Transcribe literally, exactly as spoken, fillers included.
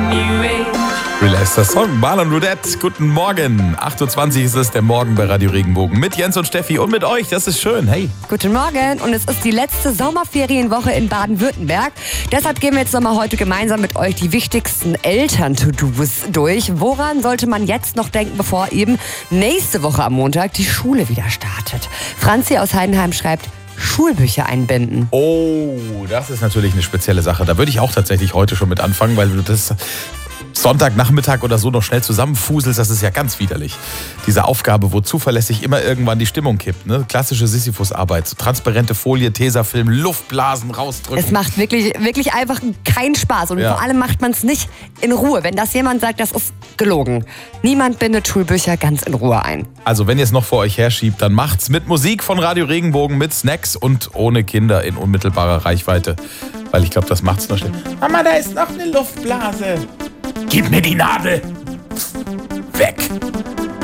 Relaxter Song, Marlon Rudette, guten Morgen. acht Uhr zwanzig ist es, der Morgen bei Radio Regenbogen. Mit Jens und Steffi und mit euch, das ist schön, hey. Guten Morgen und es ist die letzte Sommerferienwoche in Baden-Württemberg. Deshalb gehen wir jetzt nochmal heute gemeinsam mit euch die wichtigsten Eltern-To-Dos durch. Woran sollte man jetzt noch denken, bevor eben nächste Woche am Montag die Schule wieder startet? Franzi aus Heidenheim schreibt, Schulbücher einbinden. Oh, das ist natürlich eine spezielle Sache. Da würde ich auch tatsächlich heute schon mit anfangen, weil du das Sonntagnachmittag oder so noch schnell zusammenfuselst, das ist ja ganz widerlich. Diese Aufgabe, wo zuverlässig immer irgendwann die Stimmung kippt. Ne? Klassische Sisyphus-Arbeit. So transparente Folie, Tesafilm, Luftblasen rausdrücken. Es macht wirklich, wirklich einfach keinen Spaß. Und Ja. vor allem macht man es nicht in Ruhe. Wenn das jemand sagt, das ist gelogen. Niemand bindet Schulbücher ganz in Ruhe ein. Also wenn ihr es noch vor euch herschiebt, dann macht's mit Musik von Radio Regenbogen, mit Snacks und ohne Kinder in unmittelbarer Reichweite. Weil ich glaube, das macht's noch schnell. Mama, da ist noch eine Luftblase. Gib mir die Nadel. Weg.